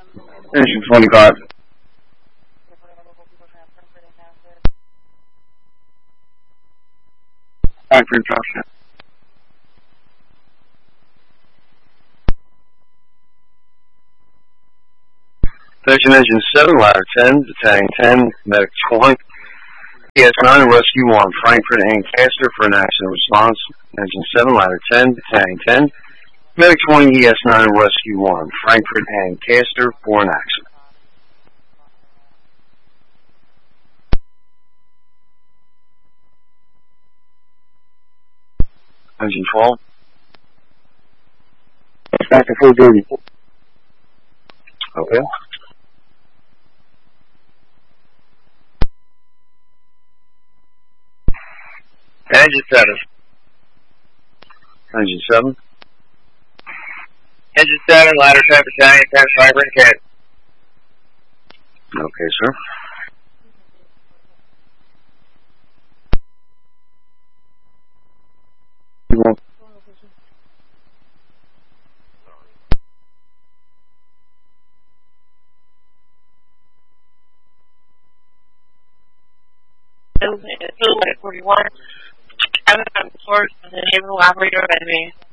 Engine 25. Factory dropship. Station Engine 7, Ladder 10, Battalion 10, Medic 20, ES9, Rescue 1, Frankfurt and Lancaster for an accident response. Engine 7, Ladder 10, Battalion 10, Medic 20, ES9, Rescue 1, Frankfurt and Lancaster for an accident. Engine 12. Back to full duty. Okay. Engine 7. Engine 7. Engine 7, Ladder 10, Battalion 10, Frankfurt and Kent. Okay, sir. It's 41. I'm on the floor of the naval operator of enemy.